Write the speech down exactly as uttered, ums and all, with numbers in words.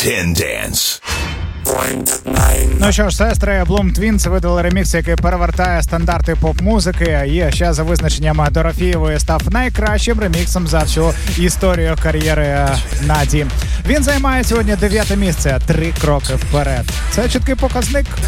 Ten Dance. Ну що ж, сестри Bloom Twins видали ремікс, який перевертає стандарти поп-музики, і ще за визначенням Дорофієвої став найкращим реміксом за всю історію кар'єри Наді. Він займає сьогодні дев'яте місце, три кроки вперед. Це чіткий показник.